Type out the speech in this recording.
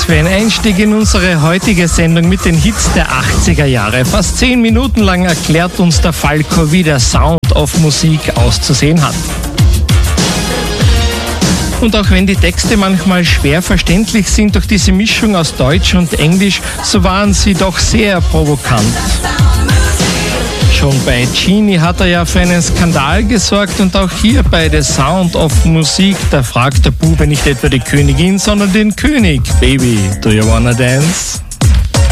für einen Einstieg in unsere heutige Sendung mit den Hits der 80er Jahre. Fast 10 Minuten lang erklärt uns der Falco, wie der Sound of Musik auszusehen hat. Und auch wenn die Texte manchmal schwer verständlich sind durch diese Mischung aus Deutsch und Englisch, so waren sie doch sehr provokant. Schon bei Genie hat er ja für einen Skandal gesorgt und auch hier bei The Sound of Musik, da fragt der Bube nicht etwa die Königin, sondern den König. Baby, do you wanna dance?